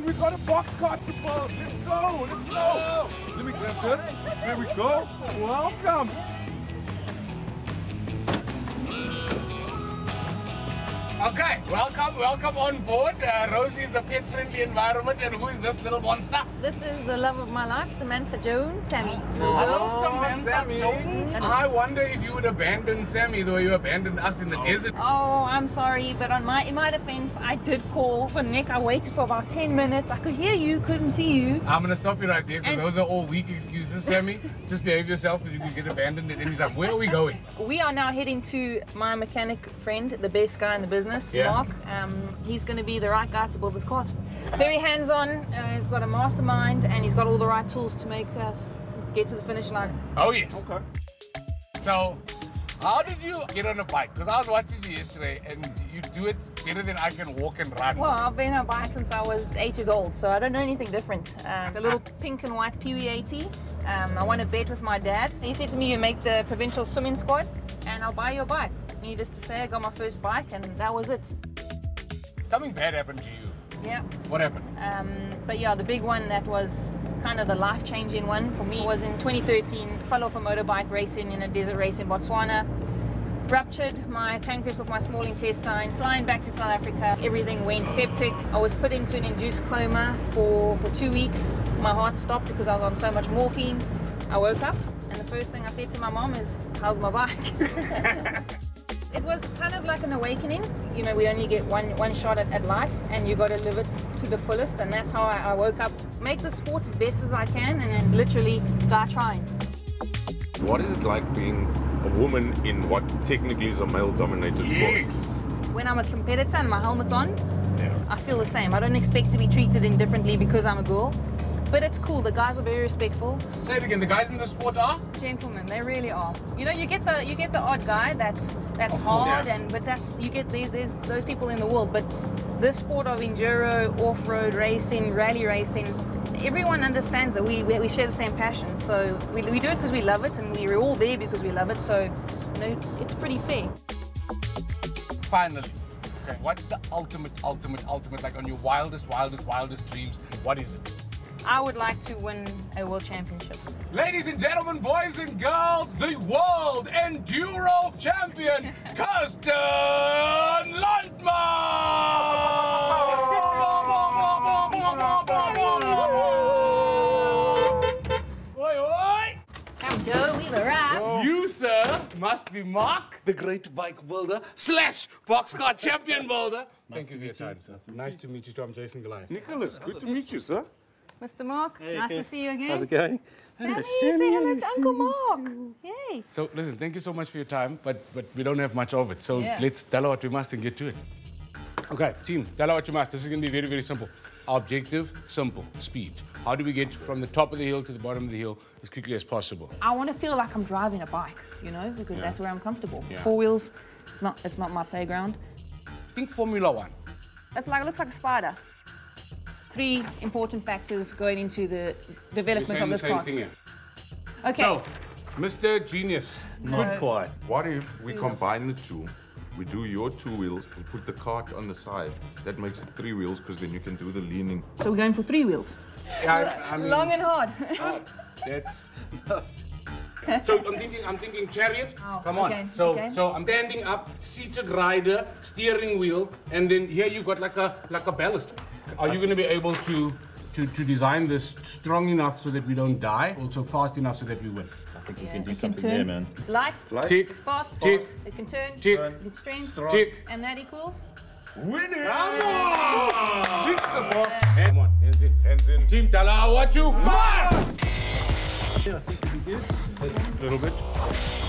we got a box cart to build. Let's go. Let's go. Let me grab this. There we go. Welcome. Okay, welcome on board. Rosie is a pet-friendly environment, and who is this little monster? This is the love of my life, Samantha Jones, Sammy. Hello, Samantha Sammy. Jones. I wonder if you would abandon Sammy the way you abandoned us in the desert. Oh, I'm sorry, but in my defense, I did call for Nick. I waited for about 10 minutes. I could hear you, couldn't see you. I'm gonna stop you right there because And- those are all weak excuses, Sammy. Just behave yourself because you can get abandoned at any time. Where are we going? We are now heading to my mechanic friend, the best guy in the business, Yeah. Mark. He's going to be the right guy to build this cart. Very hands-on. He's got a mastermind, and he's got all the right tools to make us get to the finish line. Oh yes. Okay. So, how did you get on a bike? Because I was watching you yesterday, and you do it better than I can walk and run. Well, I've been on a bike since I was 8 years old, so I don't know anything different. The little pink and white Pee-wee 80. I won a bet with my dad. He said to me, you make the provincial swimming squad, and I'll buy you a bike. Needless to say, I got my first bike, and that was it. Something bad happened to you. Yeah. What happened? But yeah, the big one that was kind of the life-changing one for me was in 2013. Fell off a motorbike racing in a desert race in Botswana. Ruptured my pancreas with my small intestine. Flying back to South Africa, everything went septic. I was put into an induced coma for 2 weeks. My heart stopped because I was on so much morphine. I woke up, and the first thing I said to my mom is, "How's my bike?" It was kind of like an awakening. You know, we only get one shot at life, and you got to live it to the fullest. And that's how I woke up. Make the sport as best as I can, and then literally die trying. What is it like being a woman in what technically is a male-dominated Yes. sport? When I'm a competitor and my helmet's on, I feel the same. I don't expect to be treated indifferently because I'm a girl. But it's cool. The guys are very respectful. Say it again. The guys in the sport are? Gentlemen, they really are. You know, you get the odd guy that's hard, yeah. but you get there's those people in the world. But this sport of enduro, off-road racing, rally racing, everyone understands that we share the same passion. So we do it because we love it, and we're all there because we love it. So you know, it's pretty fair. Finally. Okay. What's the ultimate, like on your wildest dreams? What is it? I would like to win a world championship. Ladies and gentlemen, boys and girls, the world enduro champion, Kirsten Landman! Oi, oi! Come, Joe, we've arrived. You, sir, must be Mark, the great bike builder / boxcar champion builder. Thank you for your time, sir. Nice to meet you too. I'm Jason Goliath. Nicholas, good to meet you, sir. Mr. Mark, nice to see you again. How's it going? Sammy, say hello to Uncle Mark. Yay. So, listen, thank you so much for your time, but we don't have much of it. So Yeah. let's tell her what we must and get to it. Okay, team, tell her what you must. This is going to be very, very simple. Our objective, simple, speed. How do we get from the top of the hill to the bottom of the hill as quickly as possible? I want to feel like I'm driving a bike, you know, because that's where I'm comfortable. Yeah. 4 wheels, it's not my playground. Think Formula One. It looks like a spider. 3 important factors going into the We're development saying of the this same car. thing here. Okay. So, Mr. Genius. Not quite. What if we combine the two? We do your 2 wheels and put the cart on the side. That makes it 3 wheels because then you can do the leaning. So we're going for 3 wheels. I mean, Long and hard. that's. So I'm thinking chariot. Oh, Come on. okay, So okay. so I'm standing up, seated rider, steering wheel, and then here you got like a ballast. Are you going to be able to design this strong enough so that we don't die, also fast enough so that we win? I think we Yeah, can do it something turn. there, man. It's light, Tick, it's fast, tick, it can turn, tick, it's strength, tick. and that equals. Winning! Come on! Tick the box. Come on, hands in. Hands in. Team, tell her what you must. Yeah, I think it'll be good. A little bit.